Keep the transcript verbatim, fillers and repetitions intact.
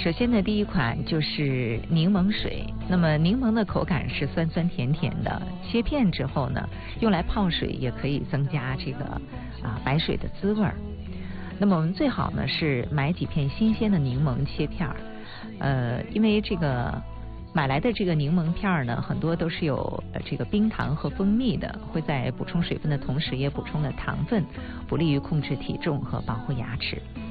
首先呢，第一款就是柠檬水。那么柠檬的口感是酸酸甜甜的，切片之后呢，用来泡水也可以增加这个啊白水的滋味儿。那么我们最好呢是买几片新鲜的柠檬切片儿，呃，因为这个买来的这个柠檬片儿呢，很多都是有这个冰糖和蜂蜜的，会在补充水分的同时也补充了糖分，不利于控制体重和保护牙齿。